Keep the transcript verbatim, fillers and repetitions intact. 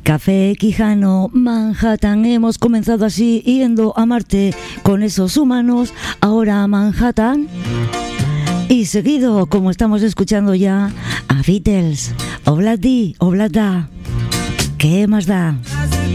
Café Quijano, Manhattan. Hemos comenzado así, yendo a Marte con esos humanos, ahora a Manhattan. Y seguido, como estamos escuchando ya, a Beatles, Obladi, Oblada. ¿Qué más da?